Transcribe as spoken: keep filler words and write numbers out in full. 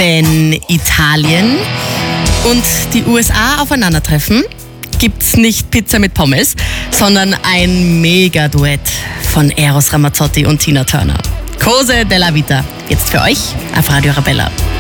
Wenn Italien und die U S A aufeinandertreffen, gibt's nicht Pizza mit Pommes, sondern ein Mega-Duett von Eros Ramazzotti und Tina Turner. Cose della Vita. Jetzt für euch auf Radio Arabella.